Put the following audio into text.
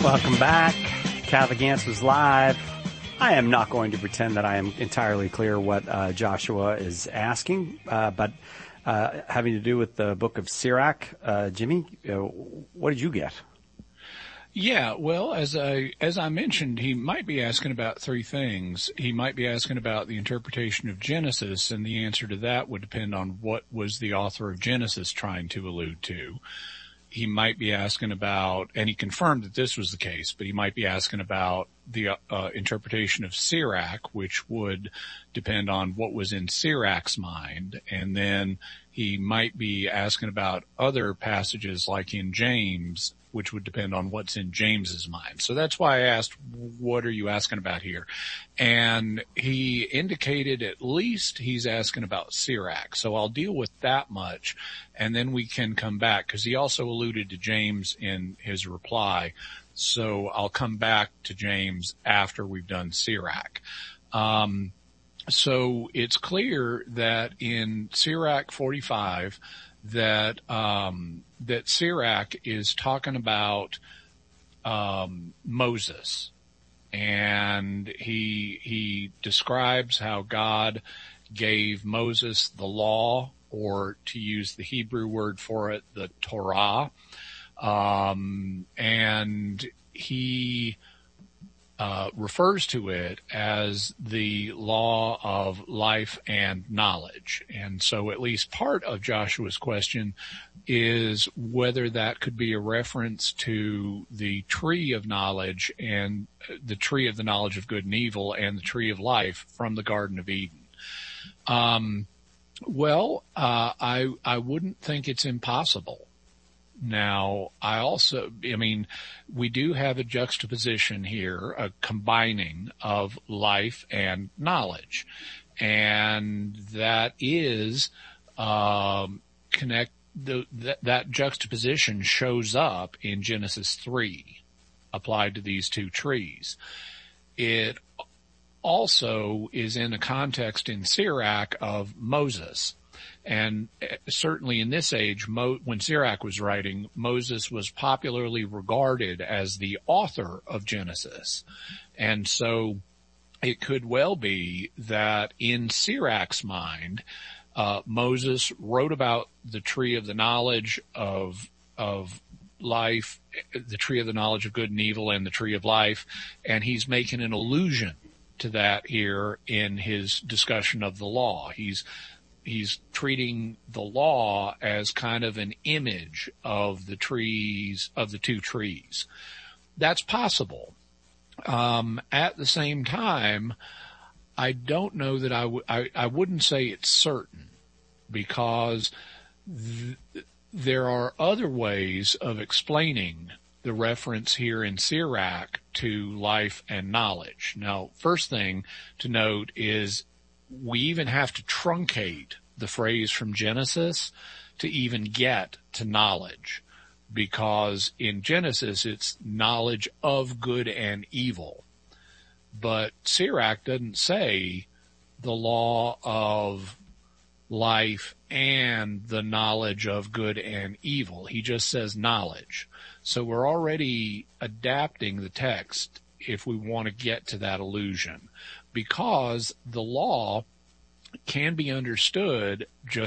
Welcome back. Catholic Answers Live. I am not going to pretend that I am entirely clear what Joshua is asking, but having to do with the book of Sirach, Jimmy, what did you get? Yeah, well, as I mentioned, he might be asking about three things. He might be asking about the interpretation of Genesis, and the answer to that would depend on what was the author of Genesis trying to allude to. He might be asking about, and he confirmed that this was the case, but he might be asking about the interpretation of Sirach, which would depend on what was in Sirach's mind. And then he might be asking about other passages like in James, which would depend on what's in James's mind. So that's why I asked, what are you asking about here? And he indicated at least he's asking about Sirach. So I'll deal with that much, and then we can come back, because he also alluded to James in his reply. So I'll come back to James after we've done Sirach. So it's clear that in Sirach 45, that Sirach is talking about Moses, and he describes how God gave Moses the law, or to use the Hebrew word for it, the Torah, and he refers to it as the law of life and knowledge. And so at least part of Joshua's question is whether that could be a reference to the tree of knowledge, and the tree of the knowledge of good and evil, and the tree of life from the Garden of Eden. I wouldn't think it's impossible. Now, we do have a juxtaposition here, a combining of life and knowledge. And that is, that juxtaposition shows up in Genesis 3, applied to these two trees. It also is in a context in Sirach of Moses. And certainly in this age, when Sirach was writing, Moses was popularly regarded as the author of Genesis. And so it could well be that in Sirach's mind, Moses wrote about the tree of the knowledge of life, the tree of the knowledge of good and evil, and the tree of life, and he's making an allusion to that here in his discussion of the law. He's treating the law as kind of an image of the trees, of the two trees. That's possible. At the same time, I don't know that I wouldn't say it's certain, because there are other ways of explaining the reference here in Sirach to life and knowledge. Now, first thing to note is we even have to truncate the phrase from Genesis to even get to knowledge, because in Genesis it's knowledge of good and evil. But Sirach doesn't say the law of life and the knowledge of good and evil. He just says knowledge. So we're already adapting the text if we want to get to that allusion, because the law can be understood just